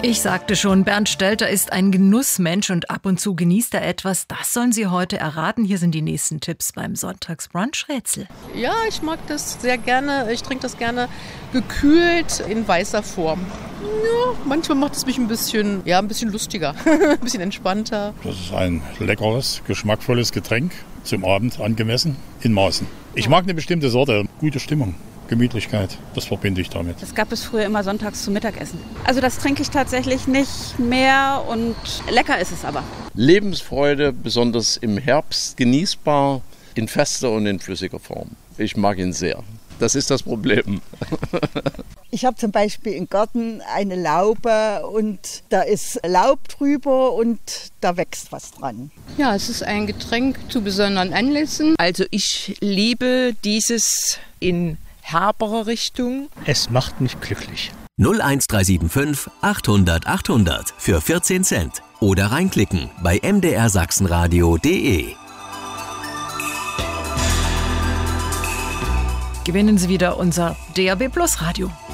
Ich sagte schon, Bernd Stelter ist ein Genussmensch und ab und zu genießt er etwas. Das sollen Sie heute erraten. Hier sind die nächsten Tipps beim Sonntagsbrunch-Rätsel. Ja, ich mag das sehr gerne. Ich trinke das gerne gekühlt in weißer Form. Ja, manchmal macht es mich ein bisschen lustiger, ein bisschen entspannter. Das ist ein leckeres, geschmackvolles Getränk, zum Abend angemessen, in Maßen. Ich mag eine bestimmte Sorte, gute Stimmung. Gemütlichkeit, das verbinde ich damit. Das gab es früher immer sonntags zum Mittagessen. Also das trinke ich tatsächlich nicht mehr und lecker ist es aber. Lebensfreude, besonders im Herbst, genießbar in fester und in flüssiger Form. Ich mag ihn sehr. Das ist das Problem. Ich habe zum Beispiel im Garten eine Laube und da ist Laub drüber und da wächst was dran. Ja, es ist ein Getränk zu besonderen Anlässen. Also ich liebe dieses in herbere Richtung. Es macht mich glücklich. 01375 800 800 für 14 Cent oder reinklicken bei mdrsachsenradio.de. Gewinnen Sie wieder unser DAB+ Radio.